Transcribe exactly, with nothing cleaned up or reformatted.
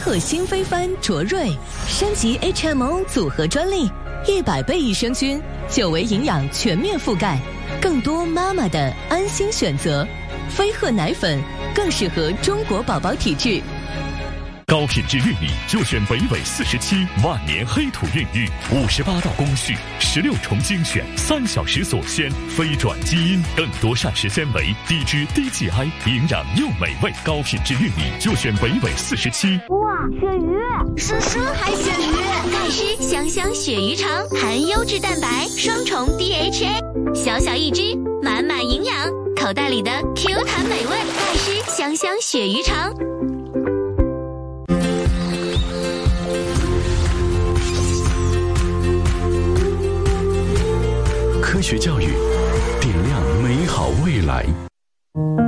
特新飞帆卓瑞，升级 H M O 组合专利，一百倍益生菌，久维营养全面覆盖，更多妈妈的安心选择。飞鹤奶粉更适合中国宝宝体质。 高品质玉米就选北纬四十七万年黑土孕育，五十八道工序，十六重精选，三小时锁鲜，非转基因，更多膳食纤维，低脂低 G I， 营养又美味。高品质玉米就选北纬四十七。 哇，鳕鱼！诗诗还鳕鱼！ 钙师香香鳕鱼肠，含优质蛋白，双重 D H A， 小小一只，满满营养，口袋里的 Q 弹美味。钙师香香鳕鱼肠。 科学教育，点亮美好未来。